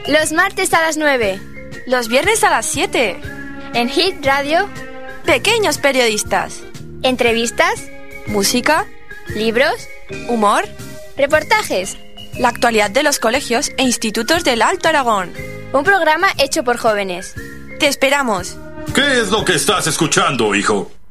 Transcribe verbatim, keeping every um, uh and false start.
Los martes a las nueve. Los viernes a las siete. En Hit Radio. Pequeños periodistas. Entrevistas. Música. Libros. Humor. Reportajes. La actualidad de los colegios e institutos del Alto Aragón. Un programa hecho por jóvenes. ¡Te esperamos! ¿Qué es lo que estás escuchando, hijo?